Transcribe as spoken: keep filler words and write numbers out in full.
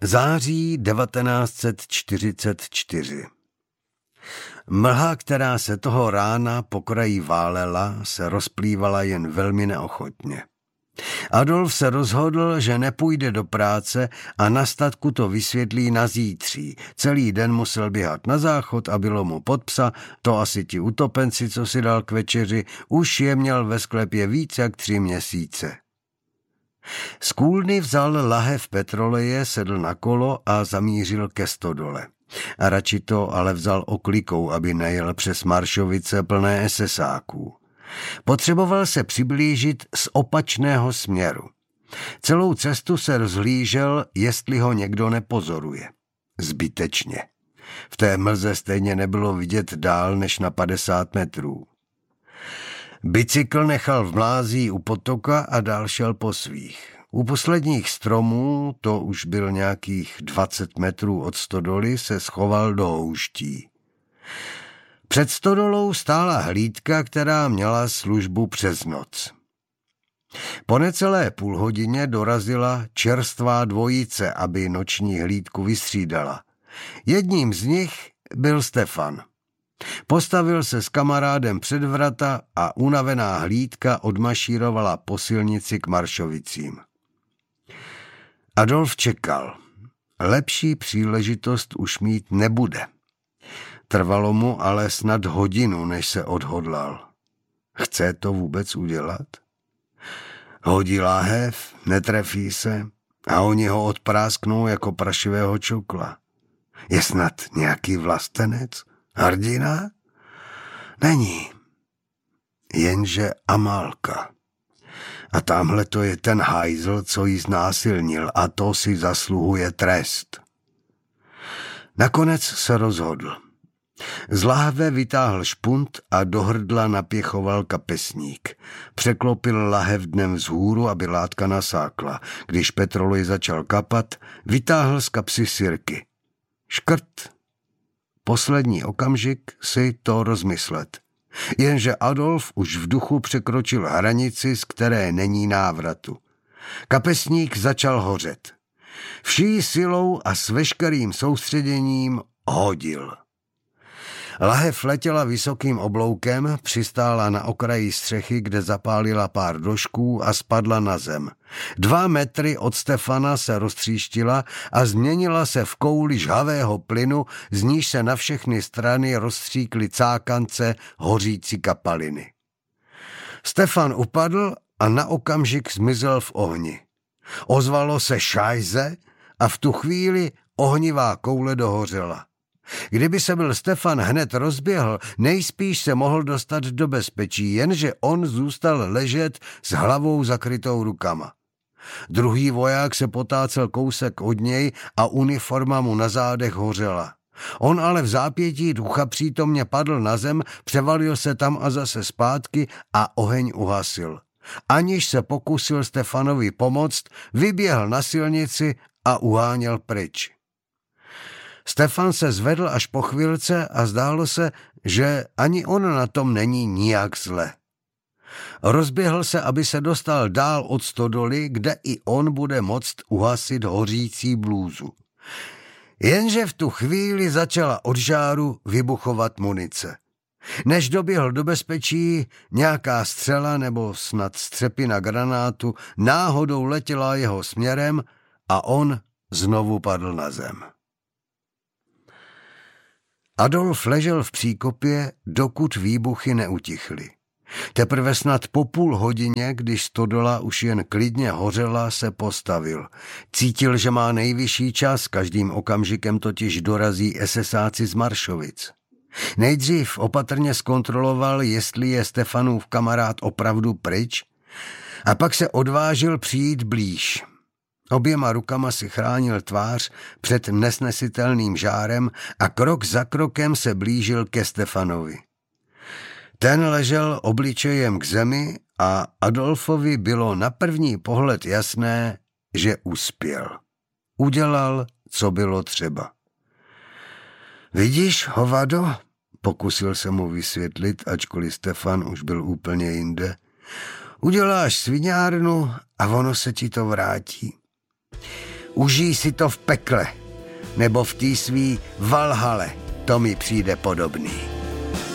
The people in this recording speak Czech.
Září devatenáct set čtyřicet čtyři. Mlha, která se toho rána po kraji válela, se rozplývala jen velmi neochotně. Adolf se rozhodl, že nepůjde do práce a na statku to vysvětlí na zítří. Celý den musel běhat na záchod a bylo mu pod psa, to asi ti utopenci, co si dal k večeři, už je měl ve sklepě víc jak tři měsíce. Z kůlny vzal lahev petroleje, sedl na kolo a zamířil ke stodole. A radši to ale vzal oklikou, aby nejel přes Maršovice plné esesáků. Potřeboval se přiblížit z opačného směru. Celou cestu se rozhlížel, jestli ho někdo nepozoruje. Zbytečně. V té mlze stejně nebylo vidět dál než na padesát metrů. Bicykl nechal v mlází u potoka a dál šel po svých. U posledních stromů, to už byl nějakých dvacet metrů od stodoly, se schoval do houští. Před stodolou stála hlídka, která měla službu přes noc. Po necelé půl hodině dorazila čerstvá dvojice, aby noční hlídku vystřídala. Jedním z nich byl Stefan. Postavil se s kamarádem před vrata a unavená hlídka odmašírovala po silnici k Maršovicím. Adolf čekal. Lepší příležitost už mít nebude. Trvalo mu ale snad hodinu, než se odhodlal. Chce to vůbec udělat? Hodí láhev, netrefí se a oni ho odprásknou jako prašivého čukla. Je snad nějaký vlastenec? Hrdina? Není. Jenže Amálka. A tamhle to je ten hajzl, co jí znásilnil, a to si zasluhuje trest. Nakonec se rozhodl. Z lahve vytáhl špunt a do hrdla napěchoval kapesník. Překlopil lahev dnem vzhůru, aby látka nasákla. Když petrolej začal kapat, vytáhl z kapsy sirky. Škrt. Poslední okamžik si to rozmyslet. Jenže Adolf už v duchu překročil hranici, z které není návratu. Kapesník začal hořet. Vší silou a s veškerým soustředěním hodil. Lahev letěla vysokým obloukem, přistála na okraji střechy, kde zapálila pár došků a spadla na zem. Dva metry od Stefana se roztříštila a změnila se v kouli žhavého plynu, z níž se na všechny strany rozstříkly cákance hořící kapaliny. Stefan upadl a na okamžik zmizel v ohni. Ozvalo se šajze a v tu chvíli ohnivá koule dohořela. Kdyby se byl Stefan hned rozběhl, nejspíš se mohl dostat do bezpečí, jenže on zůstal ležet s hlavou zakrytou rukama. Druhý voják se potácel kousek od něj a uniforma mu na zádech hořela. On ale v zápětí ducha přítomně padl na zem, převalil se tam a zase zpátky a oheň uhasil. Aniž se pokusil Stefanovi pomoct, vyběhl na silnici a uháněl pryč. Stefan se zvedl až po chvilce a zdálo se, že ani on na tom není nijak zle. Rozběhl se, aby se dostal dál od stodoly, kde i on bude moct uhasit hořící blůzu. Jenže v tu chvíli začala od žáru vybuchovat munice. Než doběhl do bezpečí, nějaká střela nebo snad střepina granátu náhodou letěla jeho směrem a on znovu padl na zem. Adolf ležel v příkopě, dokud výbuchy neutichly. Teprve snad po půl hodině, když stodola už jen klidně hořela, se postavil. Cítil, že má nejvyšší čas, každým okamžikem totiž dorazí esesáci z Maršovic. Nejdřív opatrně zkontroloval, jestli je Stefanův kamarád opravdu pryč, a pak se odvážil přijít blíž. Oběma rukama si chránil tvář před nesnesitelným žárem a krok za krokem se blížil ke Stefanovi. Ten ležel obličejem k zemi a Adolfovi bylo na první pohled jasné, že uspěl. Udělal, co bylo třeba. Vidíš, hovado? Pokusil se mu vysvětlit, ačkoliv Stefan už byl úplně jinde. Uděláš sviňárnu a ono se ti to vrátí. Užij si to v pekle, nebo v té svý Valhale, to mi přijde podobný.